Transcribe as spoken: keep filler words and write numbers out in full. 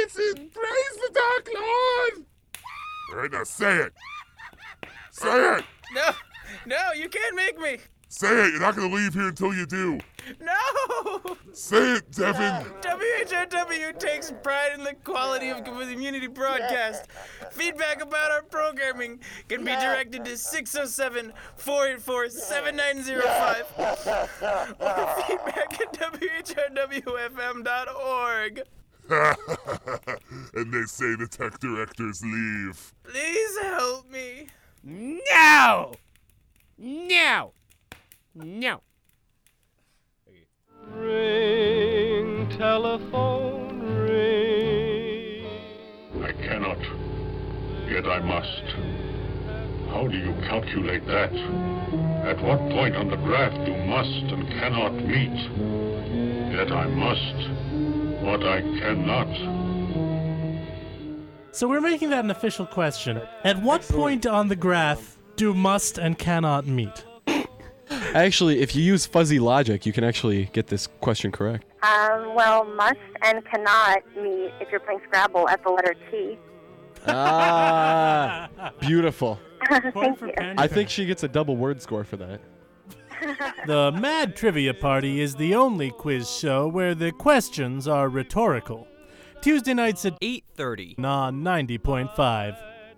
Jason, praise the Dark Lord! All right, now say it. Say it! No, no, you can't make me. Say it, you're not gonna leave here until you do. No! Say it, Devin. W H R W takes pride in the quality of community broadcast. Feedback about our programming can be directed to six oh seven, four eight four, seven nine oh five or feedback at W H R W F M dot org. And they say the tech directors leave. Please help me. No! No! No. Ring, telephone, ring. I cannot, yet I must. How do you calculate that? At what point on the graph do must and cannot meet? Yet I must, what I cannot. So we're making that an official question. At what point on the graph do must and cannot meet? Actually, if you use fuzzy logic, you can actually get this question correct. Um, well, must and cannot meet if you're playing Scrabble at the letter T. Ah, beautiful. Thank you. I think she gets a double word score for that. The Mad Trivia Party is the only quiz show where the questions are rhetorical. Tuesday nights at eight thirty on ninety point five.